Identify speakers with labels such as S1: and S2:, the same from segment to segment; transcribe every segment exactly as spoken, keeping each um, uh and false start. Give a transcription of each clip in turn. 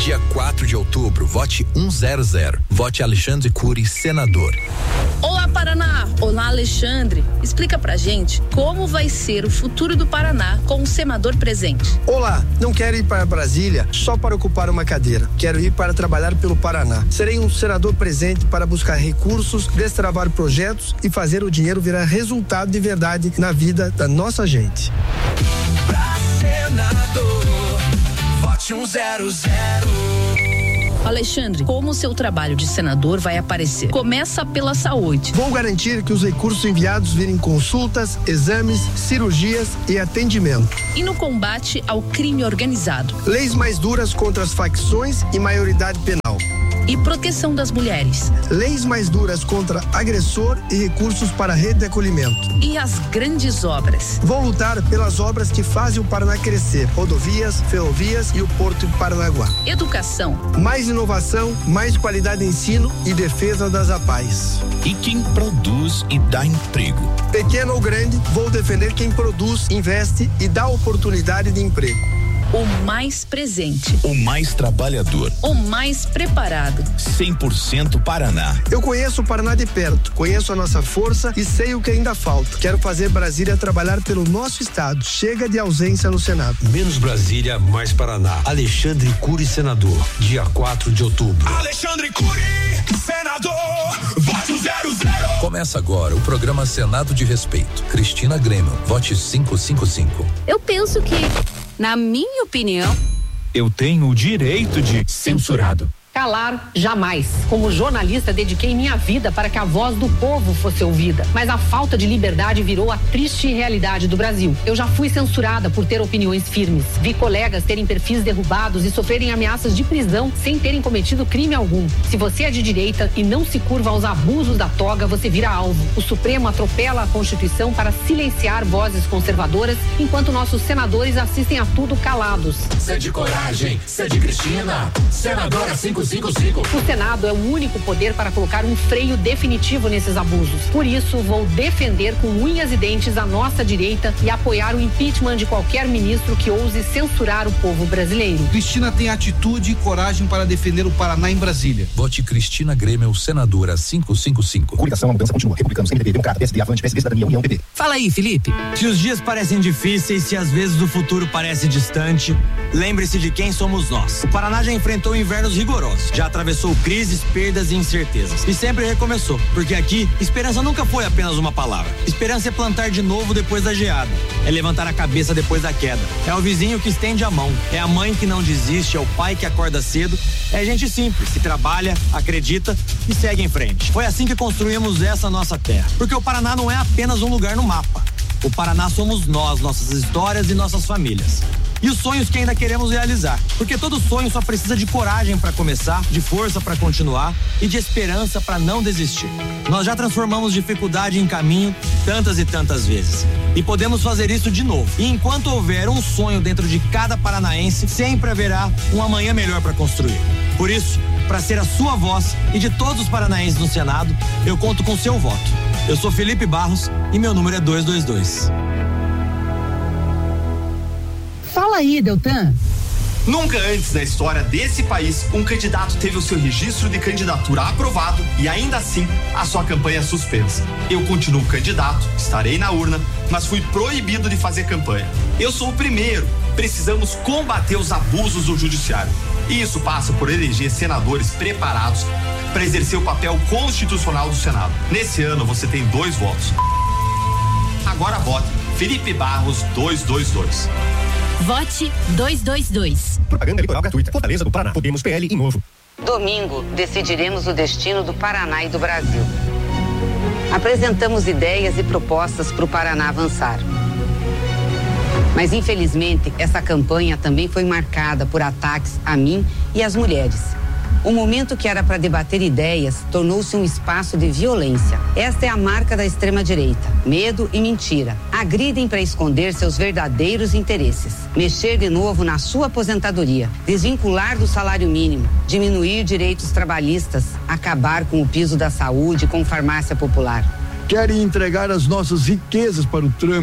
S1: Dia quatro de outubro, vote cem. Vote Alexandre Cury, senador.
S2: Olá, Paraná! Olá, Alexandre. Explica pra gente como vai ser o futuro do Paraná com o senador presente.
S3: Olá, não quero ir para Brasília só para ocupar uma cadeira. Quero ir para trabalhar pelo Paraná. Serei um senador presente para buscar recursos, destravar projetos e fazer o dinheiro virar resultado de verdade na vida da nossa gente.
S4: Pra senador, vote cem.
S2: Alexandre, como o seu trabalho de senador vai aparecer? Começa pela saúde.
S3: Vou garantir que os recursos enviados virem consultas, exames, cirurgias e atendimento.
S2: E no combate ao crime organizado?
S3: Leis mais duras contra as facções e maioridade penal.
S2: E proteção das mulheres?
S3: Leis mais duras contra agressor e recursos para rede de acolhimento.
S2: E as grandes obras?
S3: Vou lutar pelas obras que fazem o Paraná crescer. Rodovias, ferrovias e o Porto de Paranaguá.
S2: Educação?
S3: Mais inovação, mais qualidade de ensino e defesa das APAES.
S1: E quem produz e dá emprego?
S3: Pequeno ou grande, vou defender quem produz, investe e dá oportunidade de emprego.
S2: O mais presente.
S1: O mais trabalhador.
S2: O mais preparado.
S1: cem por cento Paraná.
S3: Eu conheço o Paraná de perto, conheço a nossa força e sei o que ainda falta. Quero fazer Brasília trabalhar pelo nosso estado. Chega de ausência no Senado.
S5: Menos Brasília, mais Paraná. Alexandre Cury, senador. Dia quatro de outubro.
S4: Alexandre Cury, senador. Vote zero zero.
S1: Começa agora o programa Senado de Respeito. Cristina Grêmio, vote quinhentos e cinquenta e cinco.
S6: Eu penso que, na minha opinião,
S7: eu tenho o direito de
S6: censurado.
S8: Calar, jamais. Como jornalista, dediquei minha vida para que a voz do povo fosse ouvida. Mas a falta de liberdade virou a triste realidade do Brasil. Eu já fui censurada por ter opiniões firmes. Vi colegas terem perfis derrubados e sofrerem ameaças de prisão sem terem cometido crime algum. Se você é de direita e não se curva aos abusos da toga, você vira alvo. O Supremo atropela a Constituição para silenciar vozes conservadoras, enquanto nossos senadores assistem a tudo calados.
S4: Cê de coragem, cê de Cristina, senadora cinco cinco cinco.
S8: O Senado é o único poder para colocar um freio definitivo nesses abusos. Por isso, vou defender com unhas e dentes a nossa direita e apoiar o impeachment de qualquer ministro que ouse censurar o povo brasileiro.
S9: Cristina tem atitude e coragem para defender o Paraná em Brasília.
S1: Vote Cristina Grêmio, senadora quinhentos e cinquenta e cinco.
S10: Coligação, a mudança continua. Republicanos, M D B, Democrata, P S D, Avante, P S D, Cidadania, União, P T.
S11: Fala aí, Felipe.
S12: Se os dias parecem difíceis, se às vezes o futuro parece distante, lembre-se de quem somos nós. O Paraná já enfrentou invernos rigorosos. Já atravessou crises, perdas e incertezas. E sempre recomeçou, porque aqui, esperança nunca foi apenas uma palavra. Esperança é plantar de novo depois da geada. É levantar a cabeça depois da queda. É o vizinho que estende a mão. É a mãe que não desiste, é o pai que acorda cedo. É gente simples, que trabalha, acredita e segue em frente. Foi assim que construímos essa nossa terra. Porque o Paraná não é apenas um lugar no mapa. O Paraná somos nós, nossas histórias e nossas famílias. E os sonhos que ainda queremos realizar. Porque todo sonho só precisa de coragem para começar, de força para continuar e de esperança para não desistir. Nós já transformamos dificuldade em caminho tantas e tantas vezes. E podemos fazer isso de novo. E enquanto houver um sonho dentro de cada paranaense, sempre haverá um amanhã melhor para construir. Por isso, para ser a sua voz e de todos os paranaenses no Senado, eu conto com seu voto. Eu sou Felipe Barros e meu número é duzentos e vinte e dois.
S13: Fala aí, Deltan.
S14: Nunca antes na história desse país, um candidato teve o seu registro de candidatura aprovado e ainda assim a sua campanha suspensa. Eu continuo candidato, estarei na urna, mas fui proibido de fazer campanha. Eu sou o primeiro. Precisamos combater os abusos do judiciário. E isso passa por eleger senadores preparados para exercer o papel constitucional do Senado. Nesse ano você tem dois votos. Agora vote Felipe Barros duzentos e vinte e dois.
S6: Vote duzentos e vinte e dois.
S10: Propaganda eleitoral gratuita. Fortaleza do Paraná. Podemos, P L e Novo.
S15: Domingo, decidiremos o destino do Paraná e do Brasil. Apresentamos ideias e propostas para o Paraná avançar. Mas, infelizmente, essa campanha também foi marcada por ataques a mim e às mulheres. O momento que era para debater ideias tornou-se um espaço de violência. Esta é a marca da extrema-direita. Medo e mentira. Agridem para esconder seus verdadeiros interesses. Mexer de novo na sua aposentadoria. Desvincular do salário mínimo. Diminuir direitos trabalhistas. Acabar com o piso da saúde com farmácia popular.
S16: Querem entregar as nossas riquezas para o Trump.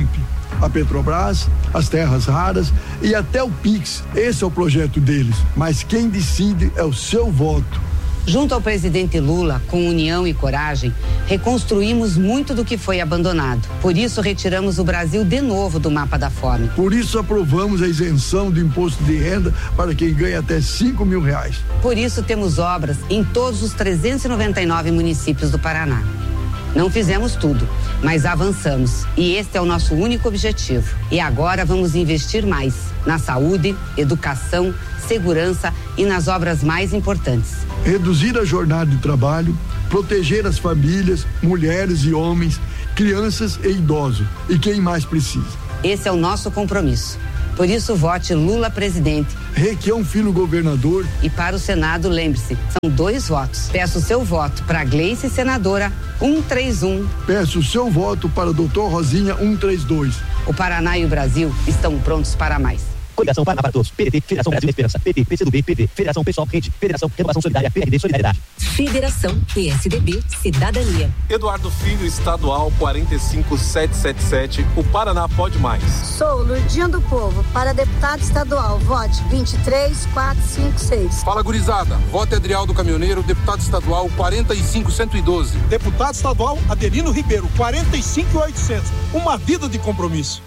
S11: a Petrobras, as terras raras e até o Pix. Esse é o projeto deles, mas quem decide é o seu voto.
S15: Junto ao presidente Lula, com união e coragem, reconstruímos muito do que foi abandonado. Por isso, retiramos o Brasil de novo do mapa da fome.
S11: Por isso, aprovamos a isenção do imposto de renda para quem ganha até cinco mil reais.
S15: Por isso, temos obras em todos os trezentos e noventa e nove municípios do Paraná. Não fizemos tudo, mas avançamos. E este é o nosso único objetivo. E agora vamos investir mais na saúde, educação, segurança e nas obras mais importantes.
S11: Reduzir a jornada de trabalho, proteger as famílias, mulheres e homens, crianças e idosos e quem mais precisa.
S15: Esse é o nosso compromisso. Por isso, vote Lula presidente.
S11: Requião Filho governador.
S15: E para o Senado, lembre-se, são dois votos. Peço o seu voto para Gleice, senadora, cento e trinta e um.
S11: Peço o seu voto para doutor Rosinha, cento e trinta e dois.
S15: O Paraná e o Brasil estão prontos para mais.
S10: Coligação Paraná para Todos, P D T, Federação Brasil da Esperança, P T, P C do B, P V, Federação Pessoal Rede, Federação Renovação Solidária, P R D Solidariedade.
S6: Federação P S D B Cidadania.
S16: Eduardo Filho, Estadual quarenta e cinco mil setecentos e setenta e sete, o Paraná pode mais.
S17: Sou Lurdinha do Povo, para deputado estadual, vote vinte e três mil quatrocentos e cinquenta e seis.
S18: Fala, gurizada, vote Adrialdo Caminhoneiro, deputado estadual quarenta e cinco mil cento e doze.
S19: Deputado estadual Adelino Ribeiro, quarenta e cinco mil oitocentos, uma vida de compromisso.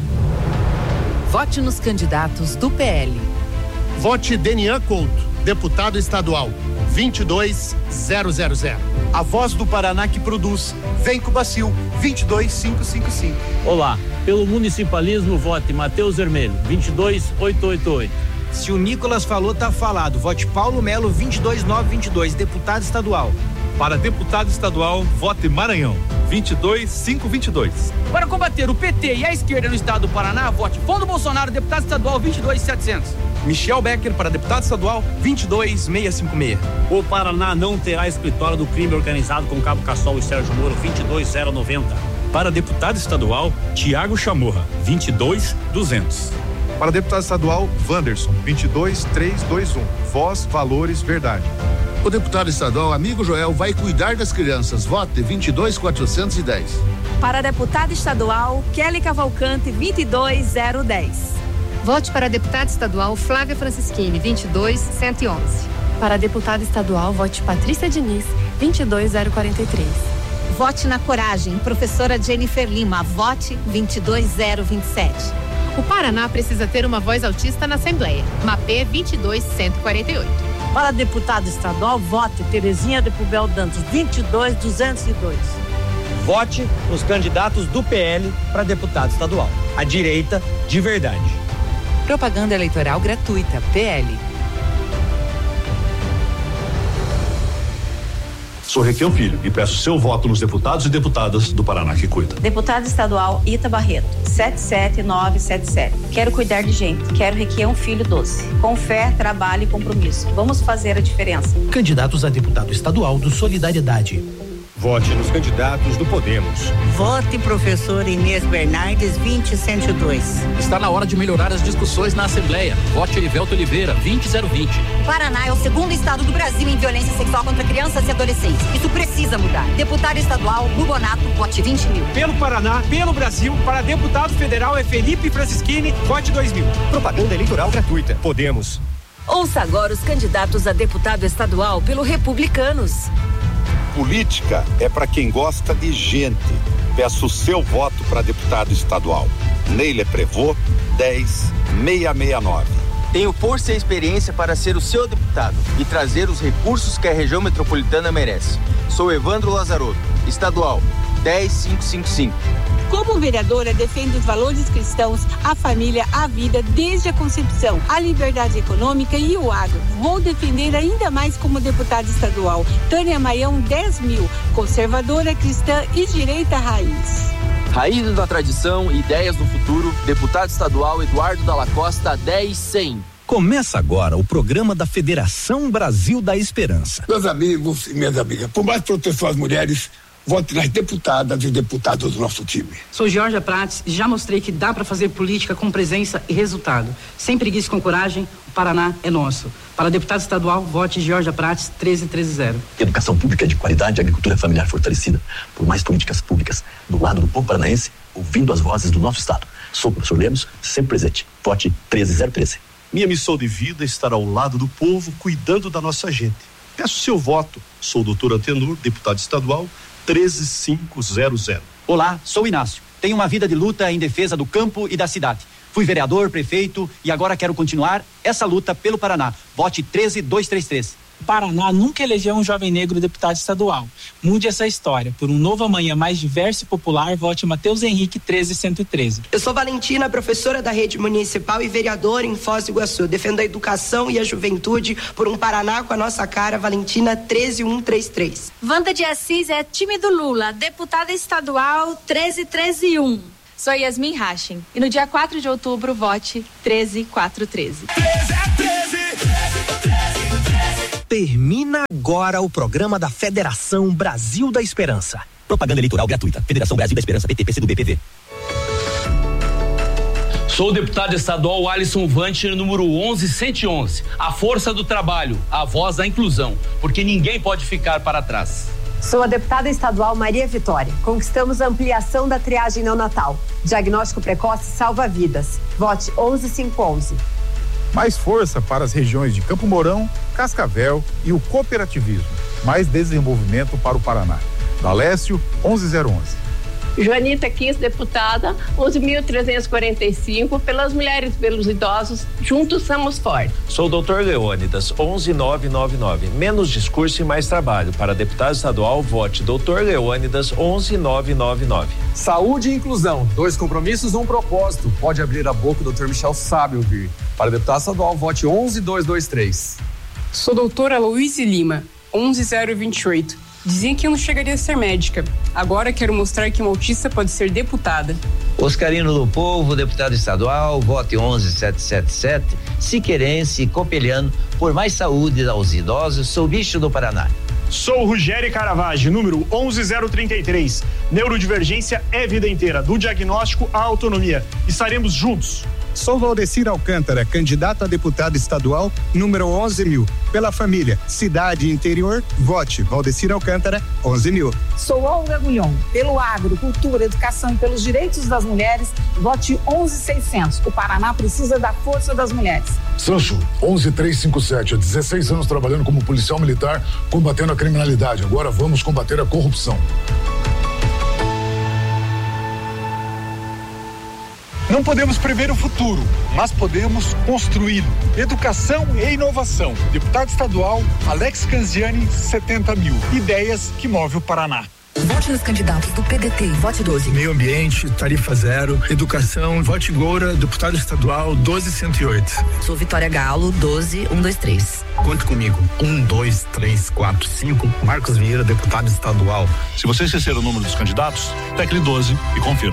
S20: Vote nos candidatos do P L.
S21: Vote Denian Couto, deputado estadual, vinte e dois mil.
S22: A voz do Paraná que produz. Vem com o Bacil, vinte e dois mil quinhentos e cinquenta e cinco.
S23: Olá, pelo municipalismo, vote Matheus Vermelho, vinte e dois mil oitocentos e oitenta e oito.
S24: Se o Nicolas falou, tá falado. Vote Paulo Melo, vinte e dois mil novecentos e vinte e dois, deputado estadual.
S25: Para deputado estadual, vote Maranhão, vinte e dois mil quinhentos e vinte e dois.
S26: Para combater o P T e a esquerda no estado do Paraná, vote Fundo Bolsonaro, deputado estadual, vinte e dois mil e setecentos.
S27: Michel Becker para deputado estadual, vinte e dois mil seiscentos e cinquenta e seis.
S28: O Paraná não terá escritório do crime organizado com Cabo Cassol e Sérgio Moro, vinte e dois mil noventa.
S29: Para deputado estadual, Tiago Chamorra, vinte e dois mil duzentos.
S30: Para deputado estadual, Wanderson, vinte e dois mil trezentos e vinte e um. Voz, valores, verdade.
S31: O deputado estadual, amigo Joel, vai cuidar das crianças. Vote vinte e dois mil quatrocentos e dez.
S32: Para deputado estadual, Kelly Cavalcante, vinte e dois mil dez.
S33: Vote para deputado estadual Flávia Francischini, vinte e dois mil cento e onze.
S34: Para deputado estadual, vote Patrícia Diniz, vinte e dois mil quarenta e três.
S35: Vote na coragem, professora Jennifer Lima, vote vinte e dois mil vinte e sete.
S33: O Paraná precisa ter uma voz autista na Assembleia. Mapê vinte e dois mil cento e quarenta e oito.
S36: Para deputado estadual, vote Terezinha de Pubel Dantas, vinte e dois mil duzentos e dois.
S12: Vote nos candidatos do P L para deputado estadual. A direita de verdade.
S20: Propaganda eleitoral gratuita, P L.
S37: Sou Requião Filho e peço seu voto nos deputados e deputadas do Paraná que cuida.
S32: Deputado estadual Ita Barreto, sete sete nove sete sete. Quero cuidar de gente, quero Requião Filho doce. Com fé, trabalho e compromisso. Vamos fazer a diferença.
S38: Candidatos a deputado estadual do Solidariedade.
S39: Vote nos candidatos do Podemos.
S40: Vote professor Inês Bernardes, vinte e cento e dois.
S41: Está na hora de melhorar as discussões na Assembleia. Vote Erivelto Oliveira, vinte mil vinte.
S42: Paraná é o segundo estado do Brasil em violência sexual contra crianças e adolescentes. Isso precisa mudar. Deputado estadual Lubonato, vote vinte mil.
S26: Pelo Paraná, pelo Brasil, para deputado federal é Felipe Francischini, vote dois mil.
S39: Propaganda eleitoral gratuita. Podemos.
S20: Ouça agora os candidatos a deputado estadual pelo Republicanos.
S43: Política é para quem gosta de gente. Peço o seu voto para deputado estadual. Neile Prevô, dez mil seiscentos e sessenta e nove.
S44: Tenho força e experiência para ser o seu deputado e trazer os recursos que a região metropolitana merece. Sou Evandro Lazarotto, estadual, dez mil quinhentos e cinquenta e cinco.
S32: Como vereadora, defendo os valores cristãos, a família, a vida, desde a concepção, a liberdade econômica e o agro. Vou defender ainda mais como deputada estadual. Tânia Maião, dez mil, conservadora, cristã e direita raiz.
S44: Raízes da tradição e ideias do futuro, deputado estadual Eduardo Dalla Costa, dez mil cem.
S45: Começa agora o programa da Federação Brasil da Esperança.
S46: Meus amigos e minhas amigas, por mais proteção às mulheres,
S1: vote nas deputadas e deputados do nosso time.
S2: Sou Georgia Prates e já mostrei que dá para fazer política com presença e resultado. Sem preguiça e com coragem, o Paraná é nosso. Para deputado estadual, vote Georgia Prates treze treze zero.
S3: Educação pública de qualidade, agricultura familiar fortalecida, por mais políticas públicas do lado do povo paranaense, ouvindo as vozes do nosso estado. Sou o professor Lemos, sempre presente. Vote treze zero treze.
S4: Minha missão de vida é estar ao lado do povo, cuidando da nossa gente. Peço seu voto. Sou o doutor Antenor, deputado estadual, treze cinco zero zero.
S5: Olá, sou Inácio. Tenho uma vida de luta em defesa do campo e da cidade. Fui vereador, prefeito e agora quero continuar essa luta pelo Paraná. Vote treze dois três três.
S6: O Paraná nunca elegeu um jovem negro deputado estadual. Mude essa história. Por um novo amanhã mais diverso e popular, vote Matheus Henrique treze cento e treze.
S7: Eu sou Valentina, professora da rede municipal e vereadora em Foz do Iguaçu. Defendo a educação e a juventude por um Paraná com a nossa cara. Valentina treze um três três.
S8: Wanda de Assis é time do Lula, deputada estadual treze treze um. Sou Yasmin Hashim e no dia quatro de outubro vote treze quatro treze.
S9: Termina agora o programa da Federação Brasil da Esperança. Propaganda eleitoral gratuita. Federação Brasil da Esperança, P T, P C do B, P V.
S10: Sou o deputado estadual Alisson Vante, número onze cento e onze. A força do trabalho, a voz da inclusão, porque ninguém pode ficar para trás.
S11: Sou a deputada estadual Maria Vitória. Conquistamos a ampliação da triagem neonatal. Diagnóstico precoce salva vidas. Vote onze cinco onze.
S30: Mais força para as regiões de Campo Mourão, Cascavel e o cooperativismo. Mais desenvolvimento para o Paraná. Dalécio, onze zero onze.
S13: Joanita Kiss, deputada, onze mil trezentos e quarenta e cinco, pelas mulheres e pelos idosos, juntos somos fortes.
S14: Sou o doutor Leônidas, onze mil novecentos e noventa e nove. Menos discurso e mais trabalho. Para deputado estadual, vote doutor Leônidas, onze mil novecentos e noventa e nove.
S15: Saúde e inclusão, dois compromissos, um propósito. Pode abrir a boca, o doutor Michel sabe ouvir. Para deputado estadual, vote onze mil duzentos e vinte e três.
S16: Sou doutora Luíse Lima, onze mil vinte e oito. Dizia que eu não chegaria a ser médica. Agora quero mostrar que uma autista pode ser deputada.
S17: Oscarino do Povo, deputado estadual, vote onze mil setecentos e setenta e sete. Siqueirense e Copeliano, por mais saúde aos idosos, sou bicho do Paraná.
S18: Sou Rogério Caravaggio, número onze mil trinta e três. Neurodivergência é vida inteira, do diagnóstico à autonomia. Estaremos juntos.
S19: Sou Valdecir Alcântara, candidato a deputado estadual, número onze mil. Pela família, cidade e interior, vote Valdecir Alcântara, onze mil.
S21: Sou Olga Gulhon, pelo agro, cultura, educação e pelos direitos das mulheres, vote onze mil e seiscentos. O Paraná precisa da força das mulheres.
S22: Sancho, onze mil trezentos e cinquenta e sete, há dezesseis anos trabalhando como policial militar, combatendo a criminalidade. Agora vamos combater a corrupção.
S23: Não podemos prever o futuro, mas podemos construí-lo. Educação e inovação. Deputado estadual, Alex Canziani, setenta mil. Ideias que movem o Paraná.
S24: Vote nos candidatos do P D T, vote doze.
S25: Meio ambiente, tarifa zero, educação, vote Goura, deputado estadual, doze cento e oito.
S24: Sou Vitória Galo, doze um dois três.
S25: Conte comigo, um, dois, três, quatro, cinco, Marcos Vieira, deputado estadual.
S37: Se você esquecer o número dos candidatos, tecle doze e confirma.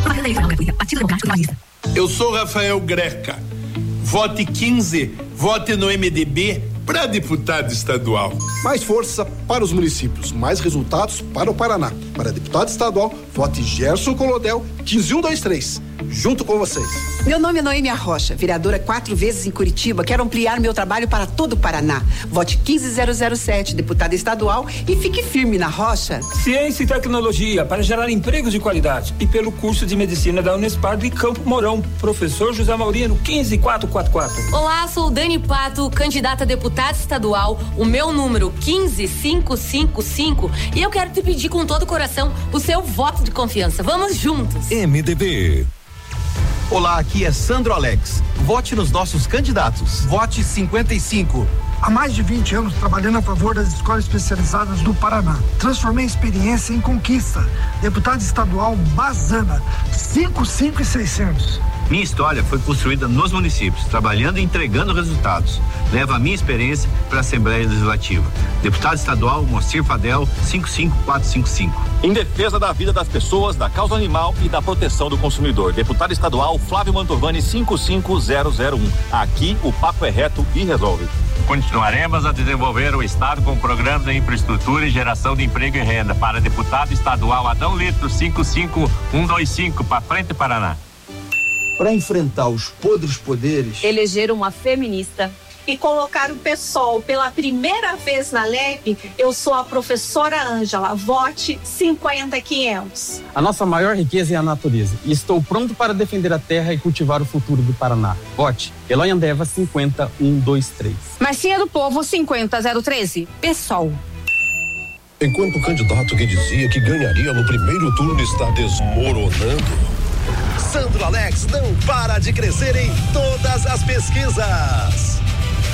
S27: Eu sou Rafael Greca. Vote quinze, vote no M D B para deputado estadual.
S28: Mais força para os municípios, mais resultados para o Paraná. Para deputado estadual, vote Gerson Colodel, quinze um dois três. Junto com vocês.
S46: Meu nome é Noêmia Rocha, vereadora quatro vezes em Curitiba. Quero ampliar meu trabalho para todo o Paraná. Vote quinze zero zero sete, deputada estadual, e fique firme na rocha.
S47: Ciência e tecnologia para gerar empregos de qualidade. E pelo curso de medicina da Unespar de Campo Mourão. Professor José Maurino, quinze quatro quatro quatro.
S48: Olá, sou Dani Pato, candidata a deputada estadual. O meu número quinze cinco cinco cinco. E eu quero te pedir com todo o coração o seu voto de confiança. Vamos juntos.
S45: M D B.
S49: Olá, aqui é Sandro Alex. Vote nos nossos candidatos. Vote cinquenta e cinco.
S50: Há mais de vinte anos trabalhando a favor das escolas especializadas do Paraná. Transformei a experiência em conquista. Deputado estadual Bazana, cinco cinco e seiscentos.
S51: Minha história foi construída nos municípios, trabalhando e entregando resultados. Levo a minha experiência para a Assembleia Legislativa. Deputado estadual Moacir Fadel, cinco cinco quatro cinco cinco.
S1: Em defesa da vida das pessoas, da causa animal e da proteção do consumidor. Deputado estadual Flávio Mantovani cinco cinco zero zero um. Aqui o papo é reto e resolve.
S51: Continuaremos a desenvolver o Estado com programas de infraestrutura e geração de emprego e renda. Para deputado estadual Adão Lito cinco cinco um dois cinco. Para frente, Paraná.
S2: Para enfrentar os podres poderes,
S3: eleger uma feminista e colocar o PSOL pela primeira vez na L E P, eu sou a professora Ângela. Vote cinquenta quinhentos.
S4: A nossa maior riqueza é a natureza e estou pronto para defender a terra e cultivar o futuro do Paraná. Vote Eloy Andeva cinquenta um dois três.
S3: Marcinha do Povo cinquenta zero treze. PSOL.
S5: Enquanto o candidato que dizia que ganharia no primeiro turno está desmoronando,
S6: Sandro Alex não para de crescer em todas as pesquisas.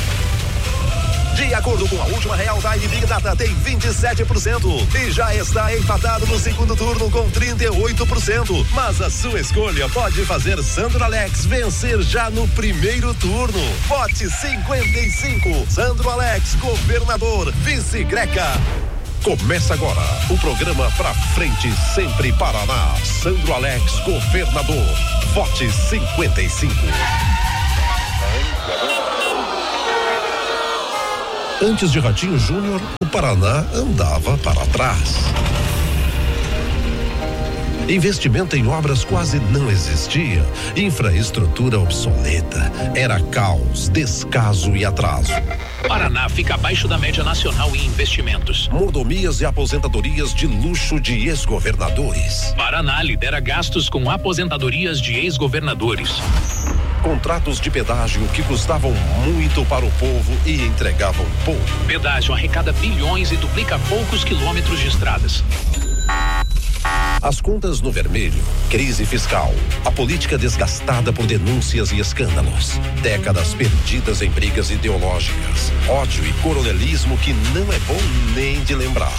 S6: De acordo com a última Real Time Big Data, tem vinte e sete por cento e já está empatado no segundo turno com trinta e oito por cento. Mas a sua escolha pode fazer Sandro Alex vencer já no primeiro turno. Vote cinquenta e cinco. Sandro Alex, governador, vice Greca. Começa agora o programa Pra Frente Sempre Paraná. Sandro Alex, governador. Vote cinquenta e cinco.
S5: Antes de Ratinho Júnior, o Paraná andava para trás. Investimento em obras quase não existia. Infraestrutura obsoleta. Era caos, descaso e atraso.
S7: Paraná fica abaixo da média nacional em investimentos.
S6: Mordomias e aposentadorias de luxo de ex-governadores.
S7: Paraná lidera gastos com aposentadorias de ex-governadores.
S6: Contratos de pedágio que custavam muito para o povo e entregavam pouco.
S7: Pedágio arrecada bilhões e duplica poucos quilômetros de estradas.
S6: As contas no vermelho, crise fiscal, a política desgastada por denúncias e escândalos, décadas perdidas em brigas ideológicas, ódio e coronelismo que não é bom nem de lembrar.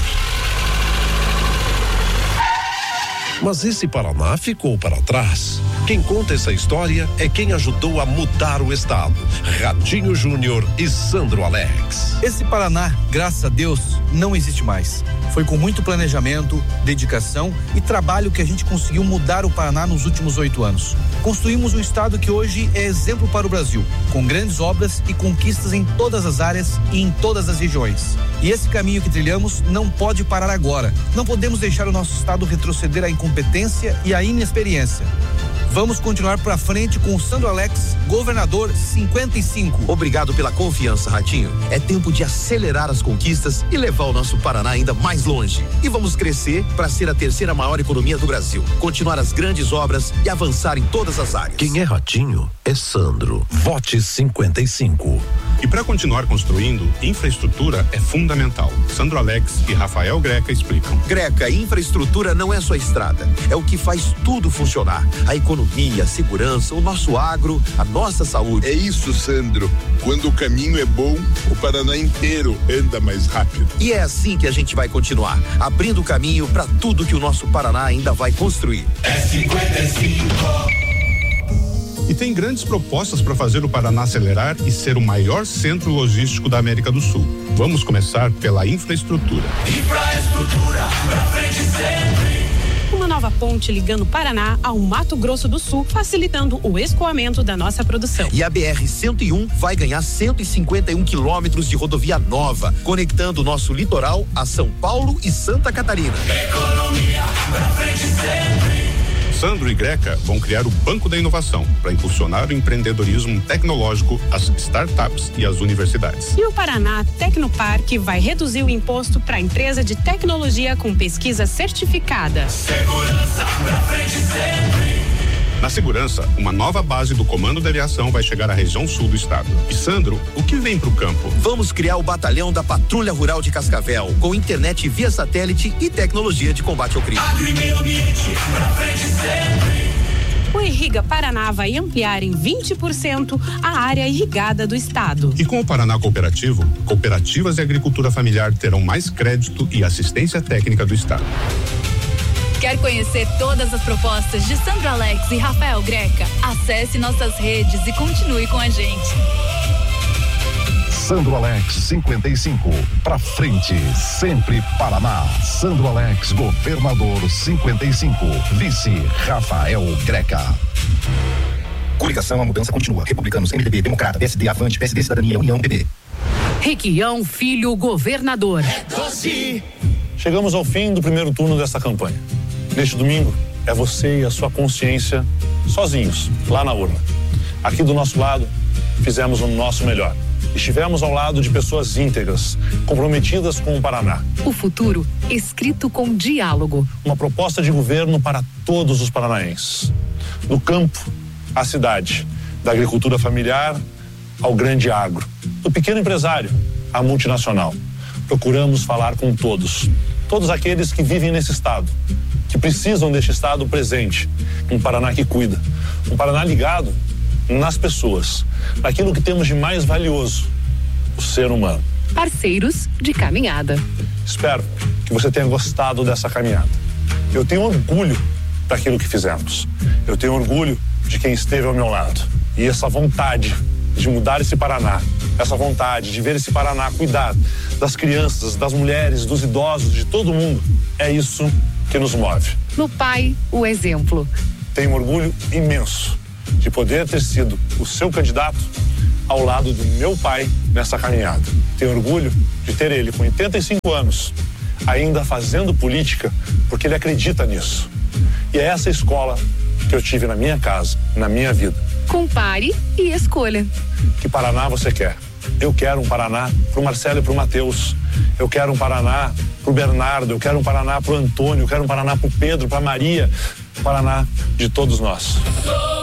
S6: Mas esse Paraná ficou para trás. Quem conta essa história é quem ajudou a mudar o estado. Ratinho Júnior e Sandro Alex.
S8: Esse Paraná, graças a Deus, não existe mais. Foi com muito planejamento, dedicação e trabalho que a gente conseguiu mudar o Paraná nos últimos oito anos. Construímos um estado que hoje é exemplo para o Brasil, com grandes obras e conquistas em todas as áreas e em todas as regiões. E esse caminho que trilhamos não pode parar agora. Não podemos deixar o nosso estado retroceder à incompetência e à inexperiência. Vamos continuar para frente com o Sandro Alex, governador cinquenta e cinco.
S9: Obrigado pela confiança, Ratinho. É tempo de acelerar as conquistas e levar o nosso Paraná ainda mais longe. E vamos crescer para ser a terceira maior economia do Brasil. Continuar as grandes obras e avançar em todas as áreas.
S6: Quem é Ratinho é Sandro. Vote cinquenta e cinco.
S10: E para continuar construindo, infraestrutura é fundamental. Sandro Alex e Rafael Greca explicam.
S9: Greca, infraestrutura não é só estrada. É o que faz tudo funcionar. A economia, a segurança, o nosso agro, a nossa saúde.
S11: É isso, Sandro. Quando o caminho é bom, o Paraná inteiro anda mais rápido.
S9: E é assim que a gente vai continuar, abrindo o caminho para tudo que o nosso Paraná ainda vai construir.
S10: É cinquenta e cinco. E tem grandes propostas para fazer o Paraná acelerar e ser o maior centro logístico da América do Sul. Vamos começar pela infraestrutura.
S12: Infraestrutura, pra frente sempre.
S13: Uma nova ponte ligando Paraná ao Mato Grosso do Sul, facilitando o escoamento da nossa produção.
S9: E a B R cento e um vai ganhar cento e cinquenta e um quilômetros de rodovia nova, conectando o nosso litoral a São Paulo e Santa Catarina.
S12: Economia, pra frente sempre.
S10: Sandro e Greca vão criar o Banco da Inovação para impulsionar o empreendedorismo tecnológico, as startups e as universidades.
S13: E o Paraná Tecnoparque vai reduzir o imposto para a empresa de tecnologia com pesquisa certificada.
S12: Segurança pra frente sempre.
S10: Na segurança, uma nova base do Comando de Aviação vai chegar à região sul do estado. E Sandro, o que vem pro campo?
S9: Vamos criar o batalhão da Patrulha Rural de Cascavel, com internet via satélite e tecnologia de combate ao crime.
S12: Agro e meio ambiente, pra frente sempre.
S13: O Irriga Paraná vai ampliar em vinte por cento a área irrigada do estado.
S10: E com o Paraná Cooperativo, cooperativas e agricultura familiar terão mais crédito e assistência técnica do estado.
S14: Quer conhecer todas as propostas de Sandro Alex e Rafael Greca? Acesse nossas redes e continue com a gente.
S5: Sandro Alex cinquenta e cinco. Pra frente, sempre Paraná. Sandro Alex, governador cinquenta e cinco. Vice Rafael Greca.
S15: Coligação, a mudança continua. Republicanos, M D B, Democrata, P S D, Avante, P S D, Cidadania, União, P B.
S16: Requião Filho, governador.
S17: Chegamos ao fim do primeiro turno desta campanha. Neste domingo, é você e a sua consciência sozinhos, lá na urna. Aqui do nosso lado, fizemos o nosso melhor. Estivemos ao lado de pessoas íntegras, comprometidas com o Paraná.
S16: O futuro escrito com diálogo.
S17: Uma proposta de governo para todos os paranaenses. Do campo à cidade, da agricultura familiar ao grande agro, do pequeno empresário à multinacional. Procuramos falar com todos, todos aqueles que vivem nesse estado, que precisam deste estado presente, um Paraná que cuida, um Paraná ligado nas pessoas, naquilo que temos de mais valioso, o ser humano.
S16: Parceiros de caminhada.
S17: Espero que você tenha gostado dessa caminhada. Eu tenho orgulho daquilo que fizemos. Eu tenho orgulho de quem esteve ao meu lado. E essa vontade de mudar esse Paraná, essa vontade de ver esse Paraná cuidar das crianças, das mulheres, dos idosos, de todo mundo, é isso que nos move.
S16: No pai, o exemplo.
S17: Tenho orgulho imenso de poder ter sido o seu candidato ao lado do meu pai nessa caminhada. Tenho orgulho de ter ele com oitenta e cinco anos, ainda fazendo política, porque ele acredita nisso. E é essa escola que eu tive na minha casa, na minha vida.
S16: Compare e escolha.
S17: Que Paraná você quer? Eu quero um Paraná pro Marcelo e pro Matheus. Eu quero um Paraná pro Bernardo. Eu quero um Paraná pro Antônio. Eu quero um Paraná pro Pedro, pra Maria. Um Paraná de todos nós.